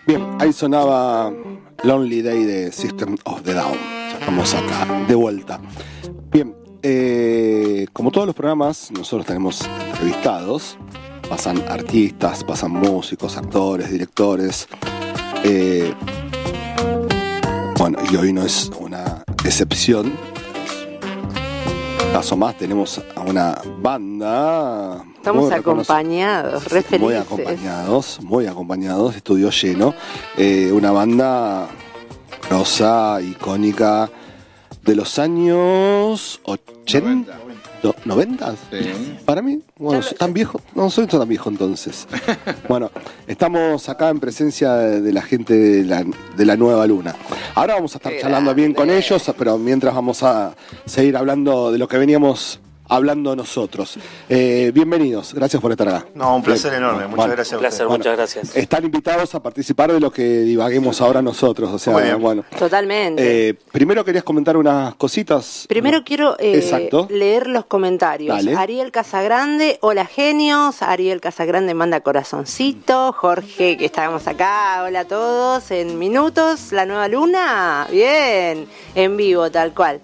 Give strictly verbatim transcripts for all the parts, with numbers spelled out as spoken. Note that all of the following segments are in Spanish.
Bien, ahí sonaba Lonely Day de System of the Down. Ya estamos acá, de vuelta. Bien, eh, como todos los programas, nosotros tenemos entrevistados. Pasan artistas, pasan músicos, actores, directores. Eh, bueno, y hoy no es una excepción. Un caso más, tenemos a una banda. Estamos acompañados, re felices. Muy acompañados, muy acompañados, estudio lleno. Eh, una banda grosa, icónica, de los años ochenta. ¿noventa? Sí. Para mí, bueno, soy tan viejo, no soy tan viejo entonces. Bueno, estamos acá en presencia de, de la gente de la, de la Nueva Luna. Ahora vamos a estar Qué charlando grande. bien con ellos, pero mientras vamos a seguir hablando de lo que veníamos hablando nosotros. Eh, bienvenidos, gracias por estar acá. No, un placer Bien. enorme, muchas Bueno, gracias a Un placer, ustedes. muchas gracias. Están invitados a participar de lo que divaguemos ahora nosotros. O sea, Muy bien. bueno. Totalmente. Eh, primero querías comentar unas cositas. Primero quiero eh, Exacto. leer los comentarios. Dale. Ariel Casagrande, hola genios. Ariel Casagrande manda corazoncito. Jorge, que estábamos acá, hola a todos. En minutos, la Nueva Luna. Bien, en vivo, tal cual.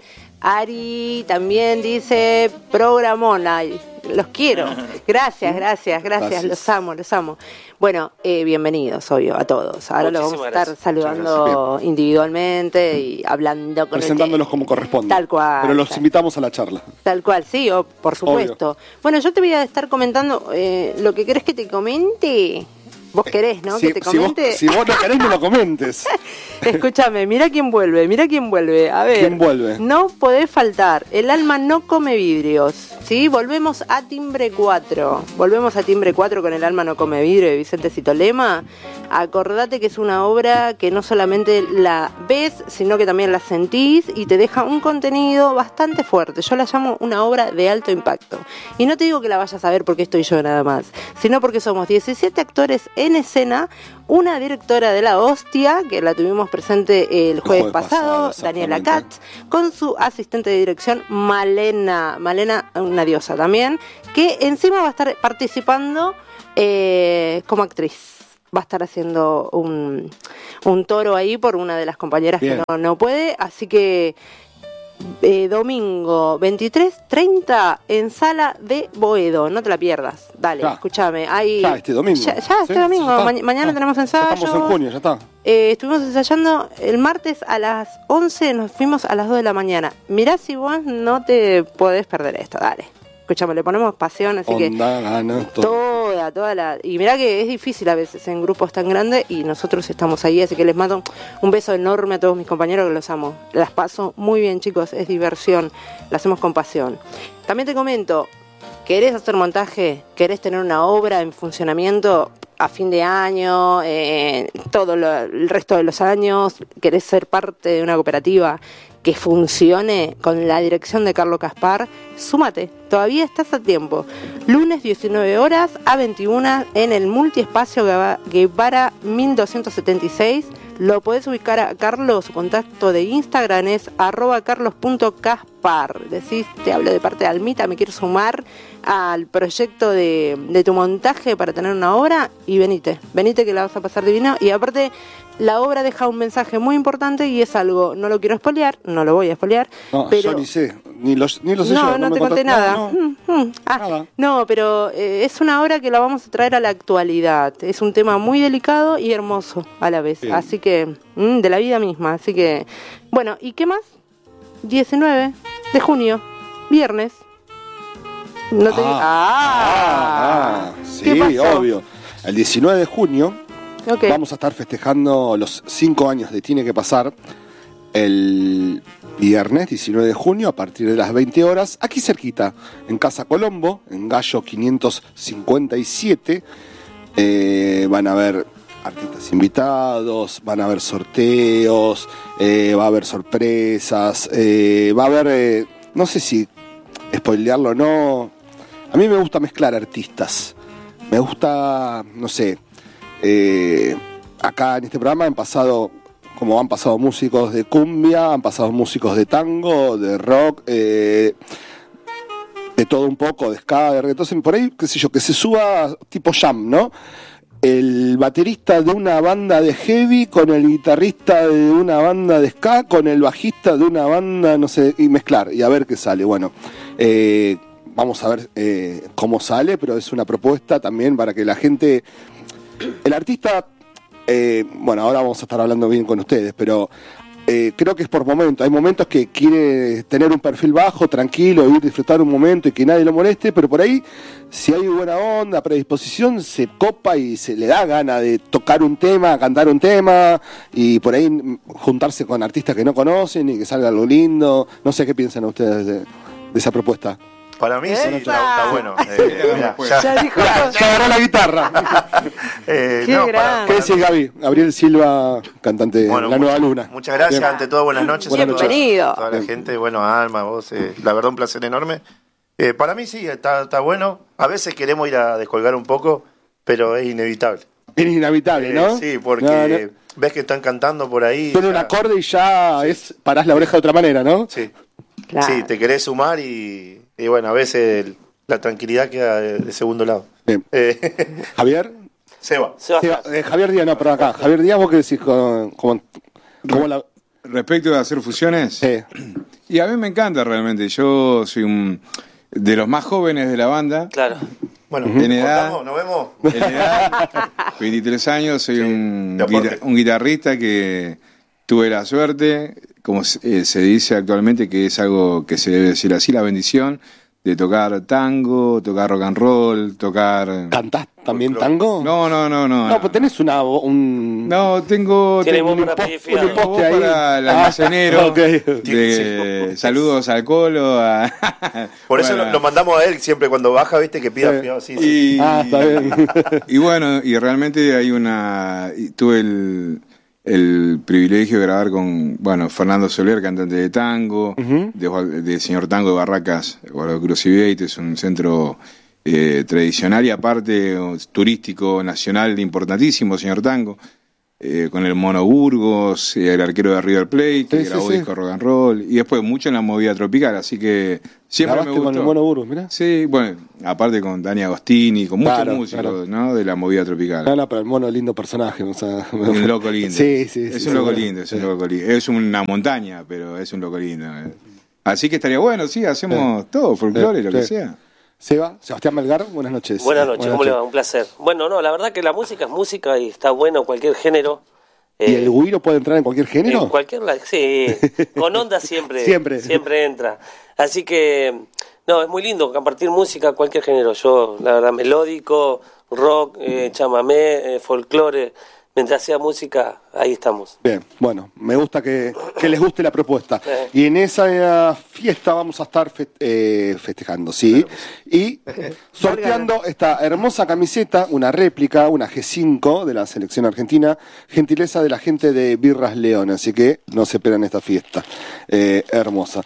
Ari también dice programón. Ay, los quiero. Gracias, gracias, gracias, Gracias. Los amo, los amo. Bueno, eh, bienvenidos, obvio, a todos. Ahora los vamos a Muchísimas estar gracias. saludando individualmente y hablando con el Presentándolos que- como corresponde. Tal cual. Pero los tal- invitamos a la charla. Tal cual, sí, o, por supuesto. Bueno, yo te voy a estar comentando eh, lo que querés que te comente. Vos querés, ¿no? Si, que te si vos, comente. si vos no querés, no lo comentes. Escúchame, mira quién vuelve, mira quién vuelve. A ver. ¿Quién vuelve? No podés faltar. El alma no come vidrios. ¿Sí? Volvemos a Timbre cuatro. Volvemos a Timbre cuatro con El alma no come vidrio de Vicente Citolema. Acordate que es una obra que no solamente la ves, sino que también la sentís y te deja un contenido bastante fuerte. Yo la llamo una obra de alto impacto. Y no te digo que la vayas a ver porque estoy yo nada más, sino porque somos diecisiete actores en escena, una directora de la hostia, que la tuvimos presente el jueves, jueves pasado, pasado, Daniela exactamente. Katz, con su asistente de dirección, Malena, Malena, una diosa también, que encima va a estar participando eh, como actriz. Va a estar haciendo un, un toro ahí por una de las compañeras Bien. que no, no puede, así que eh, domingo veintitrés treinta en Sala de Boedo, no te la pierdas, dale, Ya. escúchame. Hay, Ya, este domingo. Ya, ya Sí, este domingo, ya está. Ma- mañana Ya. tenemos Ya ensayo. estamos en junio, ya está. Eh, estuvimos ensayando el martes a las once, nos fuimos a las dos de la mañana. Mirá si vos no te podés perder esto, dale. Escúchame, le ponemos pasión, así que Onda, gana, todo. toda, toda la... Y mirá que es difícil a veces en grupos tan grandes y nosotros estamos ahí, así que les mando un beso enorme a todos mis compañeros que los amo. Las paso muy bien, chicos, es diversión, la hacemos con pasión. También te comento, ¿querés hacer montaje? ¿Querés tener una obra en funcionamiento a fin de año, eh, todo lo- el resto de los años? ¿Querés ser parte de una cooperativa que funcione con la dirección de Carlos Caspar? Súmate, todavía estás a tiempo. Lunes diecinueve horas a veintiuna en el multiespacio Gueva- Guevara mil doscientos setenta y seis. Lo podés ubicar a Carlos, su contacto de Instagram es arroba carlos.caspar. Decís, te hablo de parte de Almita, me quiero sumar al proyecto de, de tu montaje para tener una obra y venite, venite que la vas a pasar divino. Y aparte, la obra deja un mensaje muy importante y es algo, no lo quiero spoilear, no lo voy a spoilear, No, pero... yo ni sé, ni lo, ni lo sé No, yo. no, me te contó- conté nada. No, no. Mm, mm. Ah, Nada. no, pero eh, es una obra que la vamos a traer a la actualidad. Es un tema muy delicado y hermoso a la vez. Bien. Así que, mm, de la vida misma. Así que, bueno, ¿y qué más? diecinueve de junio, viernes. No te... Ah, ah, ah, sí, ¿Qué pasó? obvio. El diecinueve de junio Ok. vamos a estar festejando los cinco años de Tiene que Pasar. El viernes diecinueve de junio a partir de las veinte horas, aquí cerquita, en Casa Colombo, en Gallo quinientos cincuenta y siete. Eh, van a haber artistas invitados, van a haber sorteos, eh, va a haber sorpresas, eh, va a haber, eh, no sé si spoilearlo o no. A mí me gusta mezclar artistas. Me gusta, no sé, eh, acá en este programa han pasado, como han pasado músicos de cumbia, han pasado músicos de tango, de rock, eh, de todo un poco, de ska, de reggaetón, por ahí, qué sé yo, que se suba tipo jam, ¿no? el baterista de una banda de heavy con el guitarrista de una banda de ska con el bajista de una banda, no sé, y mezclar y a ver qué sale. Bueno, eh, vamos a ver eh, cómo sale, pero es una propuesta también para que la gente, el artista, eh, bueno, ahora vamos a estar hablando bien con ustedes, pero Eh, creo que es por momentos. Hay momentos que quiere tener un perfil bajo, tranquilo, ir a disfrutar un momento y que nadie lo moleste, pero por ahí, si hay buena onda, predisposición, se copa y se le da gana de tocar un tema, cantar un tema y por ahí juntarse con artistas que no conocen y que salga algo lindo. No sé qué piensan ustedes de, de esa propuesta. Para mí sí, está, está bueno. Eh, mirá, ya, ya dijo ya, ya agarró la guitarra. eh, Qué no, grande. para, ¿Qué decís, Gaby? Gabriel Silva, cantante bueno, de La Nueva Luna. Muchas gracias, Bien. ante todo buenas noches. Buenas a toda- Bienvenido. Toda la gente, bueno, a Alma, vos, eh, la verdad un placer enorme. Eh, para mí sí, está, está bueno. A veces queremos ir a descolgar un poco, pero es inevitable. Es inevitable, ¿no? Eh, sí, porque No, no. ves que están cantando por ahí. Tiene un ya- acorde y ya es parás la oreja de otra manera, ¿no? Sí. Claro. Sí, te querés sumar y, y bueno, a veces el- la tranquilidad queda de, de segundo lado. Bien. Eh, Javier. Seba. Sebastián. Sí, eh, Javier Díaz, no, pero acá. Javier Díaz, ¿vos qué decís? Con, con- ¿Cómo la...? Respecto de hacer fusiones, Sí. y a mí me encanta realmente. Yo soy un de los más jóvenes de la banda. Claro. Bueno, En edad- cortamos, nos vemos. En edad, veintitrés años, soy Sí, un, de aporte. guita- un guitarrista que tuve la suerte, como se, eh, se dice actualmente, que es algo que se debe decir así, la bendición de tocar tango, tocar rock and roll, tocar... ¿Cantás también Folclore. tango? No, no, no, no. No, pues tenés una, vo- un... No, tengo, Tiene tengo voz para post- pedir fiado. un poste post ahí. para el Ah, almacenero. ok. De, saludos al Colo. A, Por eso bueno, lo, lo mandamos a él siempre cuando baja, viste, que pida Sí. fiado. Sí, sí. y, Ah, está bien. y bueno, y realmente hay una... y tuve el, el privilegio de grabar con, bueno, Fernando Soler, cantante de tango, Ujú. de, Juan- de Señor Tango de Barracas, Guardo Cruz y Beite, es un centro eh, tradicional y aparte eh, turístico nacional importantísimo, Señor Tango, eh, con el Mono Burgos, eh, el arquero de River Plate, que Sí, sí, grabó sí. disco rock and roll, y después mucho en la movida tropical, así que siempre me Grabaste gustó. con el Mono Burgos, mirá. Sí, bueno, aparte con Dani Agostini, con muchos Claro, músicos, claro. ¿no? De la movida tropical. No, no, pero el Mono es lindo personaje. O sea, Un loco lindo. Sí, sí, Es sí, un loco sí. lindo, es un Sí. loco lindo. Es una montaña, pero es un loco lindo. Así que estaría bueno, sí, hacemos todo, folclore, Sí, lo que sí. sea. Seba, Sebastián Melgar, buenas noches. Buenas noches, ¿cómo le va? Un placer. Bueno, no, la verdad que la música es música y está bueno cualquier género. ¿Y Eh, el güiro puede entrar en cualquier género? En cualquier la- sí, con onda siempre, Siempre. siempre entra. Así que, no, es muy lindo compartir música, cualquier género. Yo, la verdad, melódico, rock, eh, chamamé, eh, folclore, mientras sea música, ahí estamos. Bien, bueno, me gusta que, que les guste la propuesta. Sí. Y en esa eh, fiesta vamos a estar fe- eh, festejando, ¿sí? Y sorteando esta hermosa camiseta, una réplica, una G cinco de la selección argentina, gentileza de la gente de Birras León, así que no se pierdan esta fiesta eh, hermosa.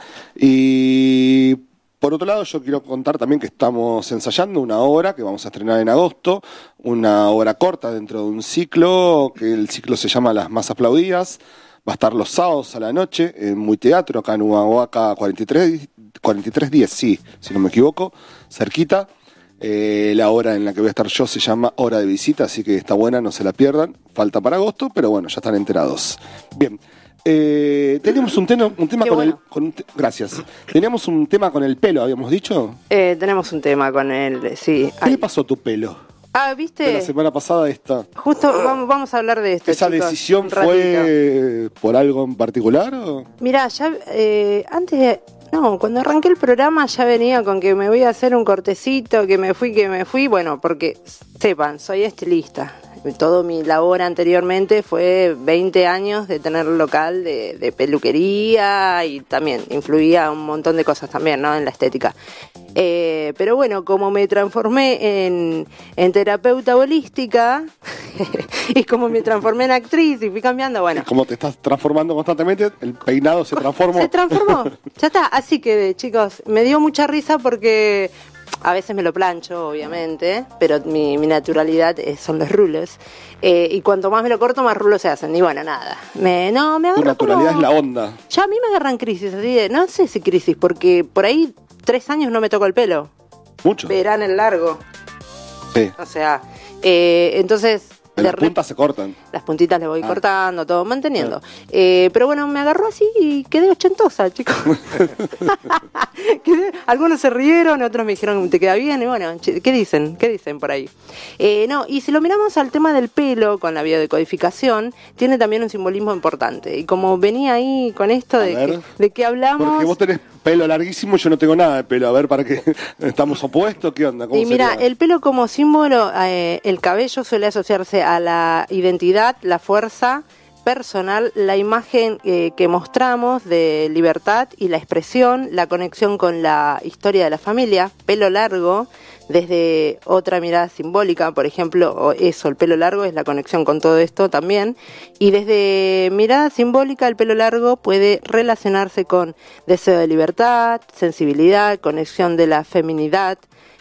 Y por otro lado, yo quiero contar también que estamos ensayando una obra que vamos a estrenar en agosto, una obra corta dentro de un ciclo, que el ciclo se llama Las Más Aplaudidas. Va a estar los sábados a la noche en Muy Teatro, acá en Humahuaca cuarenta y tres, cuarenta y tres diez, sí, si no me equivoco, cerquita. Eh, la hora en la que voy a estar yo se llama Hora de Visita, así que está buena, no se la pierdan. Falta para agosto, pero bueno, ya están enterados. Bien. Eh, teníamos un, tema un tema Qué con bueno. el... Con un te- gracias. Teníamos un tema con el pelo, habíamos dicho. Eh, tenemos un tema con él, sí. ¿Qué le Ay. pasó a tu pelo? Ah, De la ¿viste? semana pasada esta. Justo vamos, vamos a hablar de esto. ¿Esa chicos, decisión un ratito. fue por algo en particular? O? Mirá, ya eh, antes de... No, cuando arranqué el programa ya venía con que me voy a hacer un cortecito, que me fui, que me fui. Bueno, porque sepan, soy estilista. Todo mi labor anteriormente fue veinte años de tener local de, de peluquería y también influía un montón de cosas también, ¿no? En la estética. Eh, pero bueno, como me transformé en, en terapeuta holística y como me transformé en actriz y fui cambiando, bueno. Como te estás transformando constantemente, el peinado se transformó. Se transformó, ya está. Así que, chicos, me dio mucha risa porque a veces me lo plancho, obviamente, pero mi, mi naturalidad eh, son los rulos. Eh, y cuanto más me lo corto, más rulos se hacen. Y bueno, nada. Me, no, me Tu agarro naturalidad como- es la onda. Ya a mí me agarran crisis, así de, no sé si crisis, porque por ahí tres años no me toco el pelo. Mucho. Verán el largo. Sí. O sea, Eh, entonces... En las puntas se cortan. Las puntitas le voy Ah. cortando, todo manteniendo. Ah. Eh, pero bueno, me agarró así y quedé ochentosa, chicos. Quedé, algunos se rieron, otros me dijeron, te queda bien. Y bueno, ¿qué dicen? ¿Qué dicen por ahí? Eh, no, y si lo miramos al tema del pelo con la biodecodificación, tiene también un simbolismo importante. Y como venía ahí con esto de que, de que hablamos... Porque vos tenés pelo larguísimo, yo no tengo nada de pelo. A ver, ¿para qué estamos opuestos? ¿Qué onda? ¿Cómo y mira, sería? el pelo como símbolo, eh, el cabello suele asociarse a la identidad, la fuerza personal, la imagen eh, que mostramos de libertad y la expresión, la conexión con la historia de la familia. Pelo largo, desde otra mirada simbólica, por ejemplo, o eso, el pelo largo es la conexión con todo esto también, y desde mirada simbólica el pelo largo puede relacionarse con deseo de libertad, sensibilidad, conexión de la feminidad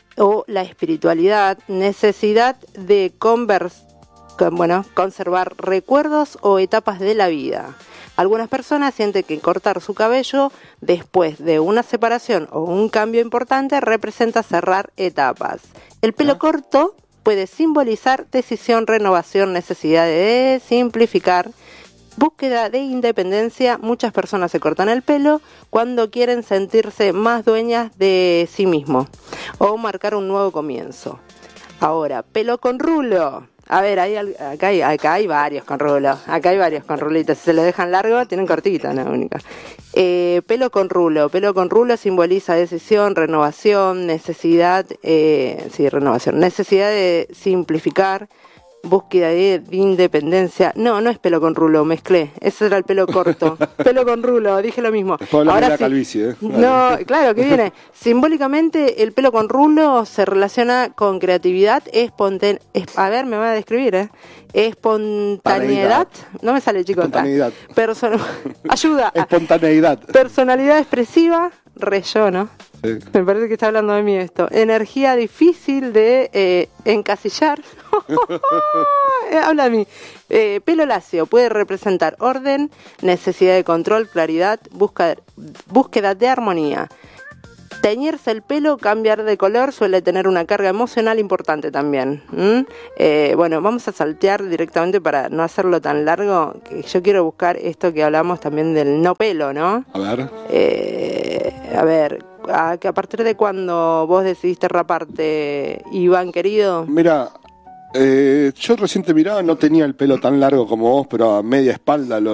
o la espiritualidad, necesidad de conversar, bueno, conservar recuerdos o etapas de la vida. Algunas personas sienten que cortar su cabello después de una separación o un cambio importante representa cerrar etapas. El pelo corto puede simbolizar decisión, renovación, necesidad de simplificar, búsqueda de independencia. Muchas personas se cortan el pelo cuando quieren sentirse más dueñas de sí mismos o marcar un nuevo comienzo. Ahora, pelo con rulo. A ver, hay, acá, hay, acá hay varios con rulo. Acá hay varios con rulitos. Si se lo dejan largo, tienen cortita, la única. Eh, pelo con rulo. Pelo con rulo simboliza decisión, renovación, necesidad, eh, sí, renovación, necesidad de simplificar, búsqueda de, de independencia. No, no es pelo con rulo, mezclé. Ese era el pelo corto. Pelo con rulo, dije lo mismo. Ahora la sí, calvicie, ¿eh? No, claro, que viene. Simbólicamente, el pelo con rulo se relaciona con creatividad, espontan... Es, a ver, me va a describir, ¿eh? Espontaneidad. No me sale, chicos. Espontaneidad. Person... Ayuda. Espontaneidad. Personalidad expresiva, re yo, ¿no? Sí. Me parece que está hablando de mí esto. Energía difícil de eh, encasillar. Habla de mí. Eh, pelo lacio puede representar orden, necesidad de control, claridad, busca, búsqueda de armonía. Teñirse el pelo, cambiar de color, suele tener una carga emocional importante también. ¿Mm? Eh, bueno, vamos a saltear directamente para no hacerlo tan largo, que yo quiero buscar esto que hablamos también del no pelo, ¿no? A ver. Eh, a ver, a, que a partir de cuando vos decidiste raparte, Iván, querido. Mira, eh, yo recién te miraba, no tenía el pelo tan largo como vos, pero a media espalda lo